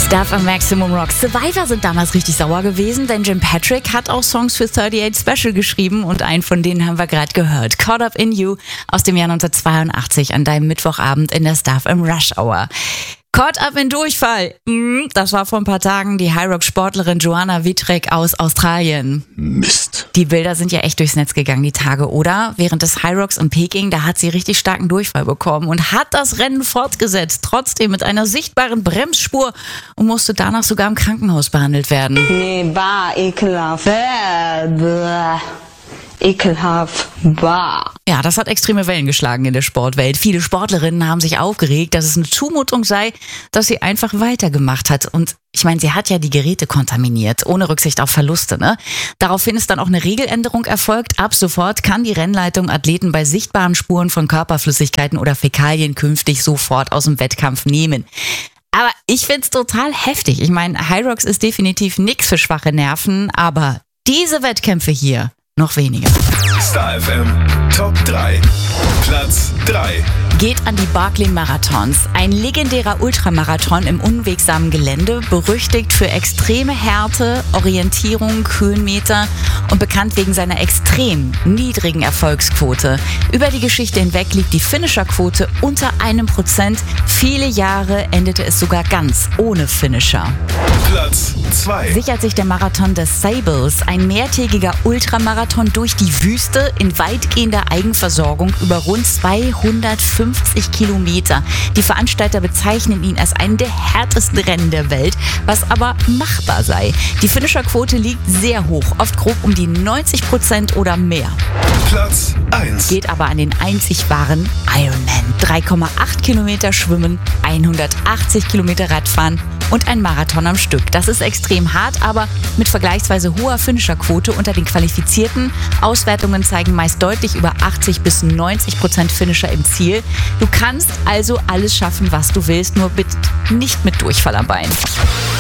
Darf am Maximum Rock. Survivor sind damals richtig sauer gewesen, denn Jim Patrick hat auch Songs für 38 Special geschrieben und einen von denen haben wir gerade gehört. Caught Up in You aus dem Jahr 1982 an deinem Mittwochabend in der Star FM Rush Hour. Caught Up in Durchfall. Das war vor ein paar Tagen die High-Rock-Sportlerin Joanna Witrek aus Australien. Mist. Die Bilder sind ja echt durchs Netz gegangen, die Tage, oder? Während des High Rocks in Peking, da hat sie richtig starken Durchfall bekommen und hat das Rennen fortgesetzt, trotzdem mit einer sichtbaren Bremsspur und musste danach sogar im Krankenhaus behandelt werden. Nee, bah, ekelhaft. Ekelhaft. Bah. Ja, das hat extreme Wellen geschlagen in der Sportwelt. Viele Sportlerinnen haben sich aufgeregt, dass es eine Zumutung sei, dass sie einfach weitergemacht hat. Und ich meine, sie hat ja die Geräte kontaminiert, ohne Rücksicht auf Verluste, ne? Daraufhin ist dann auch eine Regeländerung erfolgt. Ab sofort kann die Rennleitung Athleten bei sichtbaren Spuren von Körperflüssigkeiten oder Fäkalien künftig sofort aus dem Wettkampf nehmen. Aber ich find's total heftig. Ich meine, High Rocks ist definitiv nichts für schwache Nerven, aber diese Wettkämpfe hier noch weniger. Star FM Top 3. Platz 3. Geht an die Barkley-Marathons. Ein legendärer Ultramarathon im unwegsamen Gelände, berüchtigt für extreme Härte, Orientierung, Höhenmeter und bekannt wegen seiner extrem niedrigen Erfolgsquote. Über die Geschichte hinweg liegt die Finisher-Quote unter 1%. Viele Jahre endete es sogar ganz ohne Finisher. Platz 2. Sichert sich der Marathon des Sables, ein mehrtägiger Ultramarathon durch die Wüste in weitgehender Eigenversorgung über rund 250 Kilometer. Die Veranstalter bezeichnen ihn als einen der härtesten Rennen der Welt, was aber machbar sei. Die Finisherquote liegt sehr hoch, oft grob um die 90% oder mehr. Platz 1. Geht aber an den einzig wahren Ironman. 3,8 Kilometer schwimmen, 180 Kilometer Radfahren und ein Marathon am Stück. Das ist extrem hart, aber mit vergleichsweise hoher Finisherquote unter den Qualifizierten. Auswertungen zeigen meist deutlich über 80 bis 90% Finisher im Ziel. Du kannst also alles schaffen, was du willst, nur bitte nicht mit Durchfall am Bein.